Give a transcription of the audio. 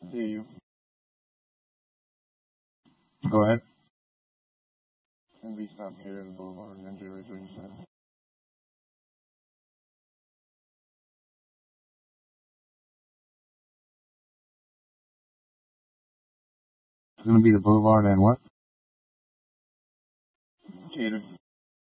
hear you. Go ahead. And we stop here at the Boulevard and enter right where you said. It's going to be the Boulevard and what? Cater.